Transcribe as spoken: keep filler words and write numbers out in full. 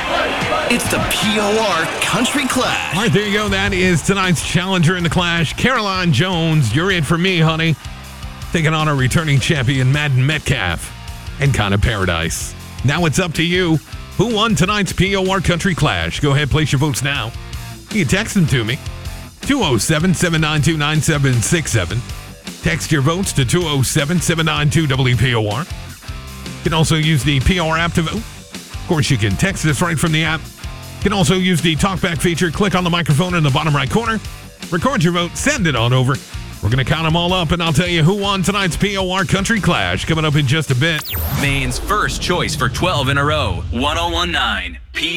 It's the P O R Country Clash. All right, there you go. That is tonight's challenger in the clash. Caroline Jones, you're it for me, honey. Taking on our returning champion, Madden Metcalf, and Kind of Paradise. Now it's up to you. Who won tonight's P O R Country Clash? Go ahead, place your votes now. You can text them to me. two oh seven, seven nine two, nine seven six seven. Text your votes to two oh seven, seven nine two, W P O R. You can also use the P O R app to vote. Of course, you can text us right from the app. You can also use the talkback feature. Click on the microphone in the bottom right corner. Record your vote. Send it on over. We're going to count them all up, and I'll tell you who won tonight's P O R Country Clash coming up in just a bit. Maine's first choice for twelve in a row. ten nineteen P